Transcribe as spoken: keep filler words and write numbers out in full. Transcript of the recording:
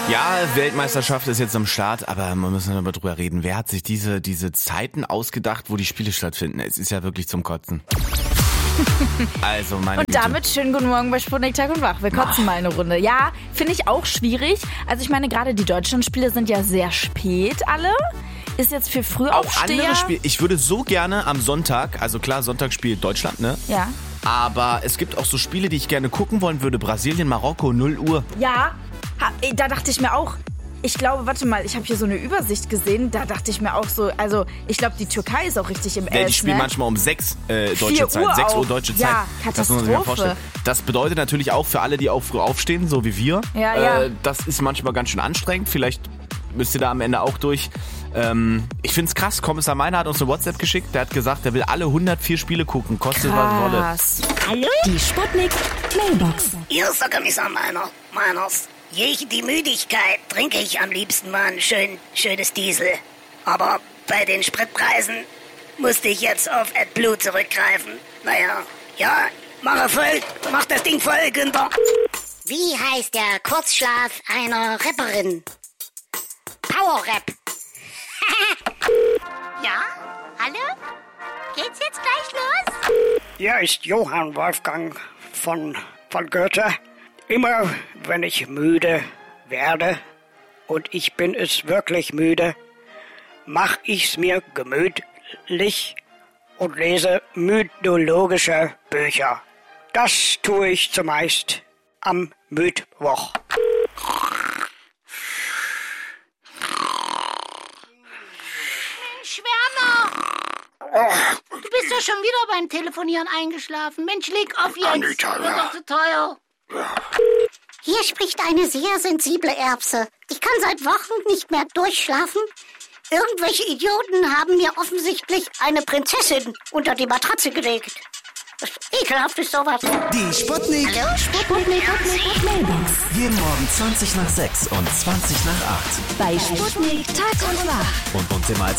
Ja, Weltmeisterschaft ist jetzt am Start, aber man muss noch mal drüber reden. Wer hat sich diese, diese Zeiten ausgedacht, wo die Spiele stattfinden? Es ist ja wirklich zum Kotzen. Also meine Und Güte. damit schönen guten Morgen bei Sputnik Tag und Wach. Wir kotzen mal eine Runde. Ja, finde ich auch schwierig. Also ich meine, gerade die Deutschlandspiele sind ja sehr spät alle. Ist jetzt für Auch Frühaufsteher... andere Spiele. Ich würde so gerne am Sonntag, also klar, Sonntag spielt Deutschland, ne? Ja. Aber es gibt auch so Spiele, die ich gerne gucken wollen würde. Brasilien, Marokko, null Uhr. Ja, ha, ey, da dachte ich mir auch... Ich glaube, warte mal, ich habe hier so eine Übersicht gesehen, da dachte ich mir auch so, also ich glaube, die Türkei ist auch richtig im Ja, Ess, die spielen ne? manchmal um sechs äh, deutsche vier Zeit, Uhr sechs Uhr auch. deutsche Zeit. Ja, Das muss man sich mal Katastrophe. vorstellen. Das bedeutet natürlich auch für alle, die auch früh aufstehen, so wie wir. Ja, ja. Äh, das ist manchmal ganz schön anstrengend. Vielleicht müsst ihr da am Ende auch durch. Ähm, ich find's krass, Kommissar Meiner hat uns eine WhatsApp geschickt, der hat gesagt, er will alle hundertvier Spiele gucken, kostet was es wolle. Krass. Hallo? Die Sputnik Mailbox. Hier ist der Kommissar Meiner. Meiners. Gegen die Müdigkeit trinke ich am liebsten mal ein schön, schönes Diesel. Aber bei den Spritpreisen musste ich jetzt auf AdBlue zurückgreifen. Naja, ja, mache voll, mach das Ding voll, Günther. Wie heißt der Kurzschlaf einer Rapperin? Power-Rap. Ja? Hallo? Geht's jetzt gleich los? Hier ist Johann Wolfgang von, von Goethe. Immer wenn ich müde werde, und ich bin es wirklich müde, mach ich's mir gemütlich und lese mythologische Bücher. Das tue ich zumeist am Mittwoch. Schwärmer! Du bist ja schon wieder beim Telefonieren eingeschlafen. Mensch, leg auf jetzt. Anita, Wird doch zu teuer. Hier spricht eine sehr sensible Erbse. Ich kann seit Wochen nicht mehr durchschlafen. Irgendwelche Idioten haben mir offensichtlich eine Prinzessin unter die Matratze gelegt. Das ist ekelhaft ist sowas. Die Sputnik. Hallo, Sputnik. Mailbox. Jeden Morgen zwanzig nach sechs und zwanzig nach acht. Bei Sputnik Tag und Wach. Und uns immer als